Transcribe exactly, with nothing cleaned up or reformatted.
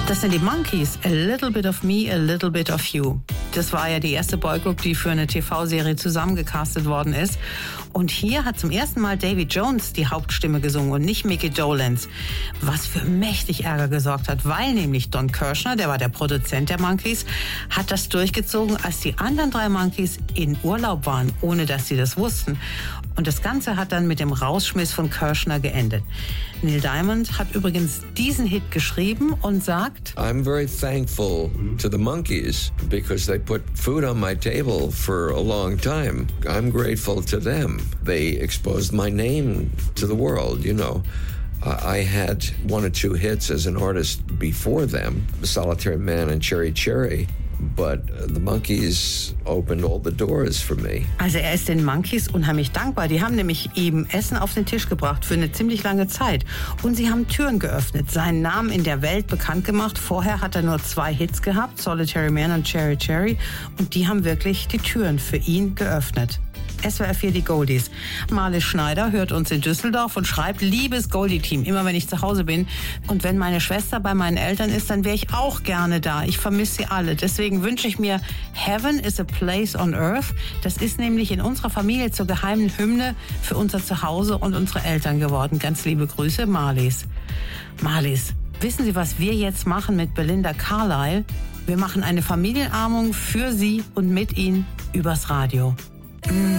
Das sind die Monkees, A Little Bit of Me, A Little Bit of You. Das war ja die erste Boygroup, die für eine T V-Serie zusammengecastet worden ist. Und hier hat zum ersten Mal Davy Jones die Hauptstimme gesungen und nicht Mickey Dolenz. Was für mächtig Ärger gesorgt hat, weil nämlich Don Kirshner, der war der Produzent der Monkees, hat das durchgezogen, als die anderen drei Monkees in Urlaub waren, ohne dass sie das wussten. Und das Ganze hat dann mit dem Rausschmiss von Kirshner geendet. Neil Diamond hat übrigens diesen Hit geschrieben und sagt: I'm very thankful to the Monkees because they put food on my table for a long time. I'm grateful to them. They exposed my name to the world, you know. I had one or two hits as an artist before them, Solitary Man and Cherry Cherry. But the Monkees opened all the doors for me. Also er ist den Monkees unheimlich dankbar. Die haben nämlich ihm Essen auf den Tisch gebracht für eine ziemlich lange Zeit. Und sie haben Türen geöffnet, seinen Namen in der Welt bekannt gemacht. Vorher hat er nur zwei Hits gehabt, Solitary Man und Cherry Cherry. Und die haben wirklich die Türen für ihn geöffnet. S W R vier, die Goldies. Marlies Schneider hört uns in Düsseldorf und schreibt: Liebes Goldie-Team, immer wenn ich zu Hause bin und wenn meine Schwester bei meinen Eltern ist, dann wäre ich auch gerne da. Ich vermisse sie alle. Deswegen wünsche ich mir Heaven is a Place on Earth. Das ist nämlich in unserer Familie zur geheimen Hymne für unser Zuhause und unsere Eltern geworden. Ganz liebe Grüße, Marlies. Marlies, wissen Sie, was wir jetzt machen mit Belinda Carlisle? Wir machen eine Familienarmung für Sie und mit Ihnen übers Radio.